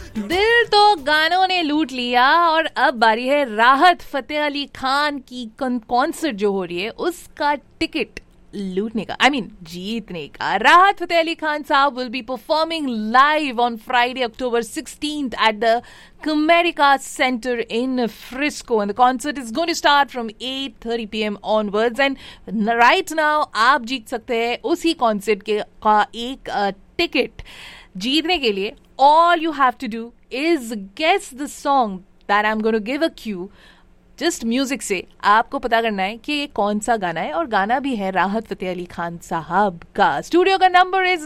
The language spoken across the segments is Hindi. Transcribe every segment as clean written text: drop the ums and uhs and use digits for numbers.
दिल तो गानों ने लूट लिया और अब बारी है राहत फतेह अली खान की कॉन्सर्ट जो हो रही है उसका टिकट लूटने का, जीतने का। राहत फतेह अली खान साहब will be performing live on Friday October 16th at the Comerica Center in Frisco, and the concert is going to start from 8:30 p.m. onwards. And right now आप जीत सकते हैं उसी कॉन्सर्ट का एक टिकट। जीतने के लिए all you have to do is guess the song that I'm going to give a cue. Just music से आपको पता करना है कि ये कौन सा गाना है, और गाना भी है राहत फतेह अली खान साहब का। स्टूडियो का नंबर इज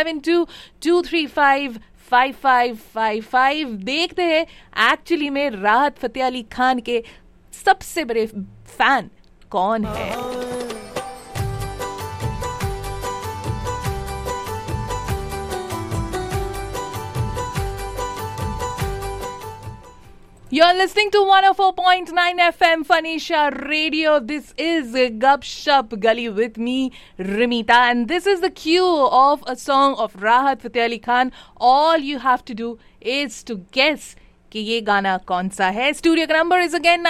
9722355555। देखते हैं एक्चुअली में राहत फतेह अली खान के सबसे बड़े फैन कौन है। You're listening to 104.9 FM Fanisha Radio. This is Gupshup Gully with me, Rimita, and this is the cue of a song of Rahat Fateh Ali Khan. All you have to do is to guess कि ये गाना कौन सा है। स्टूडियो का नंबर इज अगेन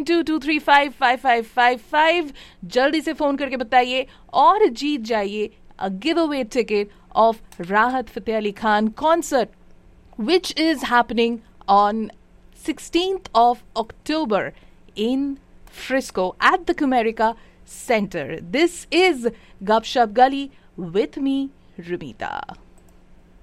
9722355555। जल्दी से फोन करके बताइए और जीत जाइए a give away ticket of राहत Fateh Ali Khan concert which is happening on 16th of October in Frisco at the Comerica Center. This is Gupshup Gully with me, Rumita.